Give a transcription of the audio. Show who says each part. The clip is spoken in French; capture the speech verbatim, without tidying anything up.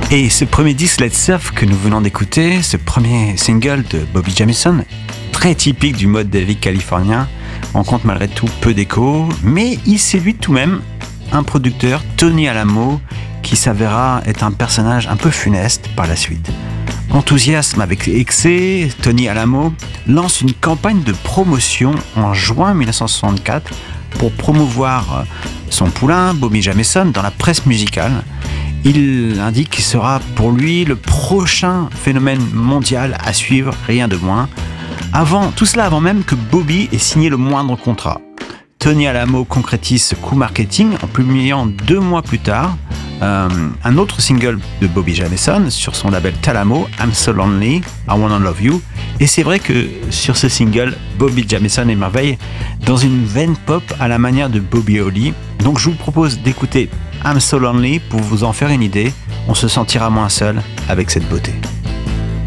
Speaker 1: Et ce premier disque Let's Surf que nous venons d'écouter, ce premier single de Bobby Jamieson, très typique du mode de vie californien, rencontre malgré tout peu d'écho, mais il séduit tout de même un producteur, Tony Alamo, qui s'avéra être un personnage un peu funeste par la suite. Enthousiasme avec excès, Tony Alamo lance une campagne de promotion en juin dix-neuf cent soixante-quatre pour promouvoir son poulain, Bobby Jamieson, dans la presse musicale. Il indique qu'il sera pour lui le prochain phénomène mondial à suivre, rien de moins. Avant, tout cela avant même que Bobby ait signé le moindre contrat. Tony Alamo concrétise ce coup marketing en publiant deux mois plus tard euh, un autre single de Bobby Jamieson sur son label Talamo, I'm So Lonely, I Wanna Love You. Et c'est vrai que sur ce single, Bobby Jamieson émerveille dans une veine pop à la manière de Bobby Holly. Donc je vous propose d'écouter I'm So Lonely pour vous en faire une idée. On se sentira moins seul avec cette beauté.